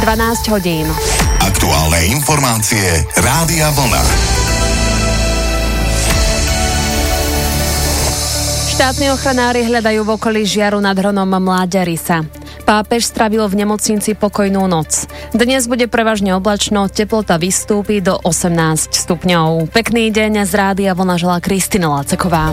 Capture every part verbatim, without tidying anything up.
dvanásť hodín. Aktuálne informácie Rádia Vlna. Štátni ochranári hľadajú v okolí žiaru nad Hronom mláďa rysa. Pápež strávil v nemocnici pokojnú noc. Dnes bude prevažne oblačno, teplota vystúpi do osemnásť stupňov. Pekný deň z Rádia Vlna želá Kristina Láceková.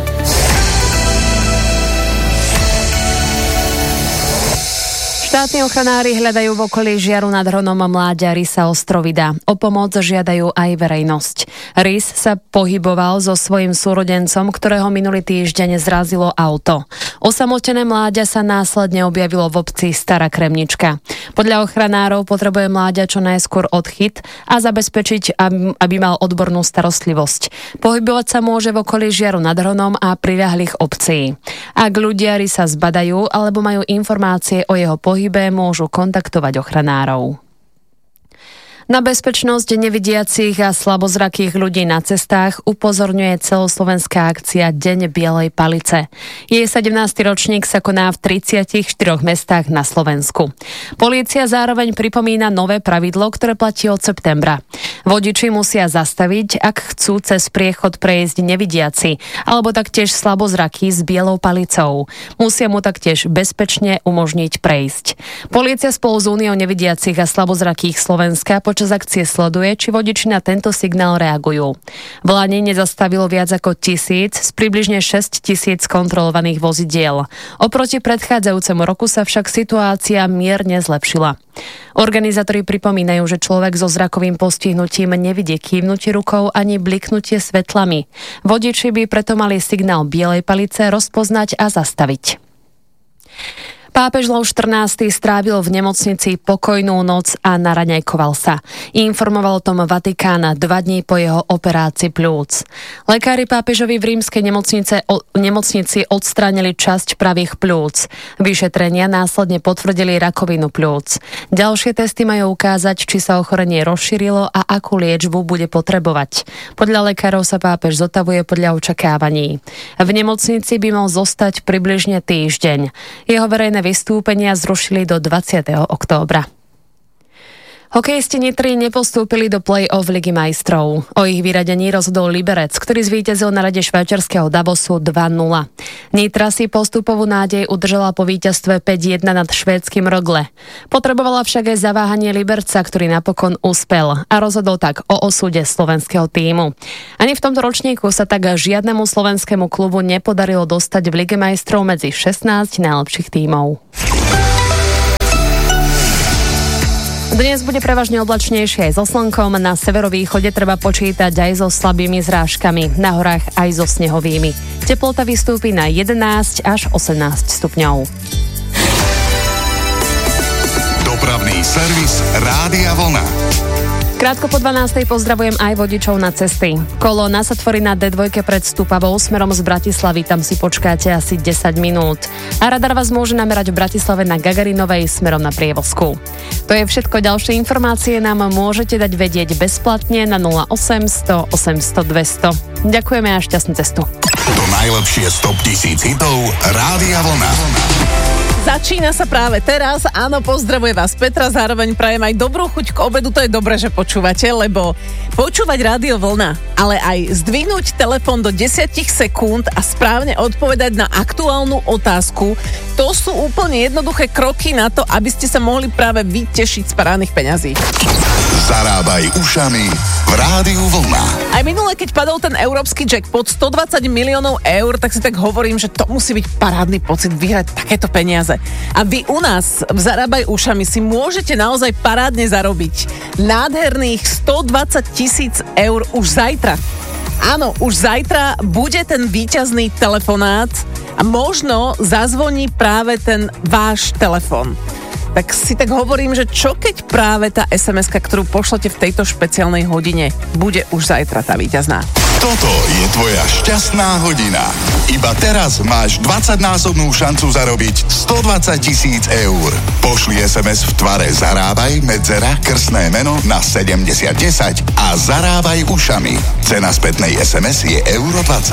Štátni ochranári hľadajú v okolí žiaru nad Hronom mláďa rysa ostrovida. O pomoc žiadajú aj verejnosť. Rys sa pohyboval so svojím súrodencom, ktorého minulý týždeň zrazilo auto. Osamotené mláďa sa následne objavilo v obci Stará Kremnička. Podľa ochranárov potrebuje mláďa čo najskôr odchyt a zabezpečiť, aby mal odbornú starostlivosť. Pohybovať sa môže v okolí žiaru nad Hronom a priľahlých obcí. Ak ľudia rysa zbadajú alebo majú informácie o jeho pohybe, môžu kontaktovať ochranárov. Na bezpečnosť nevidiacich a slabozrakých ľudí na cestách upozorňuje celoslovenská akcia Deň bielej palice. Jej sedemnásty ročník sa koná v tridsiatich štyroch mestách na Slovensku. Polícia zároveň pripomína nové pravidlo, ktoré platí od septembra. Vodiči musia zastaviť, ak chcú cez priechod prejsť nevidiaci, alebo taktiež slabozrakí s bielou palicou. Musia mu taktiež bezpečne umožniť prejsť. Polícia spolu s Úniou nevidiacich a slabozrakých Slovenska počas akcie sleduje, či vodiči na tento signál reagujú. V Lani nezastavilo viac ako tisíc z približne šesť tisíc kontrolovaných vozidiel. Oproti predchádzajúcemu roku sa však situácia mierne zlepšila. Organizátori pripomínajú, že človek so zrakovým postihnutím nevidie kývnutie rukou ani bliknutie svetlami. Vodiči by preto mali signál bielej palice rozpoznať a zastaviť. Pápež Lev štrnásty strávil v nemocnici pokojnú noc a naraňajkoval sa. Informoval o tom Vatikán dva dní po jeho operácii pľúc. Lekári pápežovi v rímskej nemocnice, o, nemocnici odstránili časť pravých pľúc. Vyšetrenia následne potvrdili rakovinu pľúc. Ďalšie testy majú ukázať, či sa ochorenie rozšírilo a akú liečbu bude potrebovať. Podľa lekárov sa pápež zotavuje podľa očakávaní. V nemocnici by mal zostať približne týždeň. Jeho verejné vystúpenia zrušili do dvadsiateho októbra. Hokejisti Nitry nepostúpili do play-off Ligy majstrov. O ich vyradení rozhodol Liberec, ktorý zvíťazil na rade švajčiarskeho Davosu dva nula. Nitra si postupovú nádej udržala po víťazstve päť jedna nad švédskym Rögle. Potrebovala však aj zaváhanie Liberca, ktorý napokon uspel a rozhodol tak o osude slovenského tímu. Ani v tomto ročníku sa tak žiadnemu slovenskému klubu nepodarilo dostať v Lige majstrov medzi šestnásť najlepších tímov. Dnes bude prevažne oblačnejšie aj so slnkom, na severovýchode treba počítať aj so slabými zrážkami, na horách aj so snehovými. Teplota vystúpi na jedenásť až osemnásť stupňov. Dopravný servis Rádia Vlna. Krátko po dvanástej pozdravujem aj vodičov na cesty. Kolo na Satvory na dé dva pred Stupavou smerom z Bratislavy, tam si počkáte asi desať minút. A radar vás môže namerať v Bratislave na Gagarinovej smerom na Prievozku. To je všetko, ďalšie informácie nám môžete dať vedieť bezplatne na nula osem sto osemsto dvesto. Ďakujeme a šťastnú cestu. To najlepšie z top tisíc hitov Rádia Vlna. Začína sa práve teraz, áno, pozdravuje vás Petra, zároveň prajem aj dobrú chuť k obedu, to je dobré, že počúvate, lebo počúvať Rádio Vlna, ale aj zdvihnúť telefón do desať sekúnd a správne odpovedať na aktuálnu otázku, to sú úplne jednoduché kroky na to, aby ste sa mohli práve vytešiť z parádnych peňazí. Zarábaj ušami v Rádiu Vlna. Aj minule, keď padol ten európsky jackpot stodvadsať miliónov eur, tak si tak hovorím, že to musí byť parádny pocit vyhrať takéto peniaze. A vy u nás v Zarábaj ušami si môžete naozaj parádne zarobiť nádherných stodvadsať tisíc eur už zajtra. Áno, už zajtra bude ten víťazný telefonát a možno zazvoní práve ten váš telefón. Tak si tak hovorím, že čo keď práve tá es em eska, ktorú pošlete v tejto špeciálnej hodine, bude už zajtra tá víťazná. Toto je tvoja šťastná hodina. Iba teraz máš dvadsaťnásobnú šancu zarobiť stodvadsať tisíc eur. Pošli es em es v tvare Zarábaj, medzera, krstné meno na sedemdesiat desať a zarábaj ušami. Cena spätnej es em es je euro dvadsať.